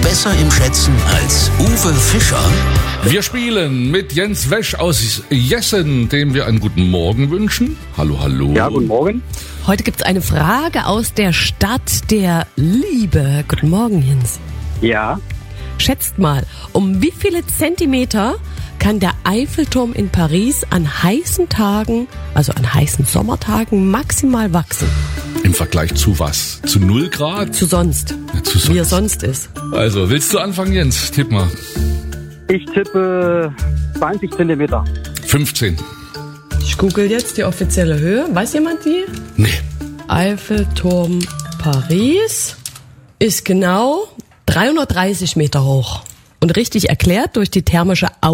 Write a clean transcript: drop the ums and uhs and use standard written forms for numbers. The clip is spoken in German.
besser im Schätzen als Uwe Fischer? Wir spielen mit Jens Wesch aus Jessen, dem wir einen guten Morgen wünschen. Hallo, hallo. Ja, guten Morgen. Heute gibt's eine Frage aus der Stadt der Liebe. Guten Morgen, Jens. Ja, Schätzt mal, um wie viele Zentimeter kann der Eiffelturm in Paris an heißen Tagen, also an heißen Sommertagen, maximal wachsen? Im Vergleich zu was? Zu 0 Grad? Zu sonst. Ja, zu sonst. Wie er sonst ist. Also, willst du anfangen, Jens? Tipp mal. ich tippe 20 Zentimeter. 15. Ich google jetzt die offizielle Höhe. Weiß jemand die? Nee. Eiffelturm Paris ist genau 330 Meter hoch. Und richtig erklärt durch die thermische